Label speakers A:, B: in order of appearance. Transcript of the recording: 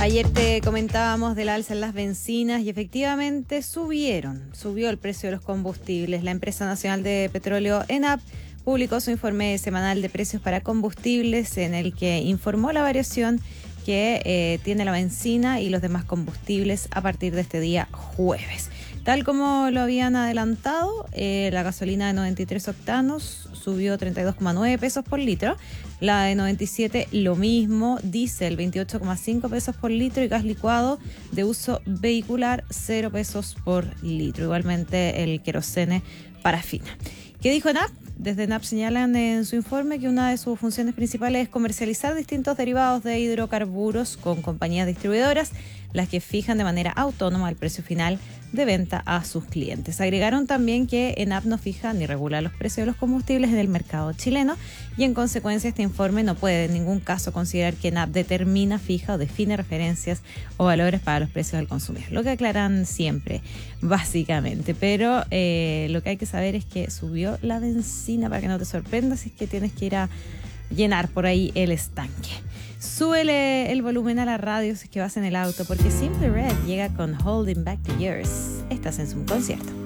A: Ayer te comentábamos del alza en las bencinas y efectivamente subió el precio de los combustibles. La empresa nacional de petróleo ENAP publicó su informe semanal de precios para combustibles en el que informó la variación que tiene la bencina y los demás combustibles a partir de este día jueves. Tal como lo habían adelantado, la gasolina de 93 octanos subió 32,9 pesos por litro, la de 97 lo mismo, diésel 28,5 pesos por litro y gas licuado de uso vehicular 0 pesos por litro. Igualmente el querosene parafina. ¿Qué dijo ENAP? Desde ENAP señalan en su informe que una de sus funciones principales es comercializar distintos derivados de hidrocarburos con compañías distribuidoras, las que fijan de manera autónoma el precio final de venta a sus clientes. Agregaron también que ENAP no fija ni regula los precios de los combustibles en el mercado chileno y en consecuencia este informe no puede en ningún caso considerar que ENAP determina, fija o define referencias o valores para los precios del consumidor. Lo que aclaran siempre, básicamente. Pero lo que hay que saber es que subió la bencina para que no te sorprendas si es que tienes que ir a llenar por ahí el estanque. Súbele el volumen a la radio si es que vas en el auto, porque Simply Red llega con Holding Back the Years. Estás en su concierto.